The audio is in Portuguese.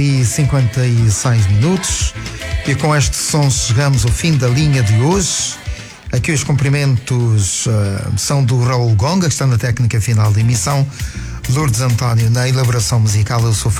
11h56. E com este som chegamos ao fim da linha de hoje. Aqui os cumprimentos são do Raul Gonga, que está na técnica final da emissão, Lourdes António na elaboração musical. Eu sou